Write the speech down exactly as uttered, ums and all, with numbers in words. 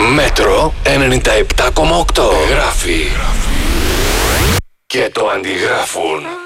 Μέτρο ενενήντα επτά κόμμα οκτώ. Γράφει και το αντιγράφουν.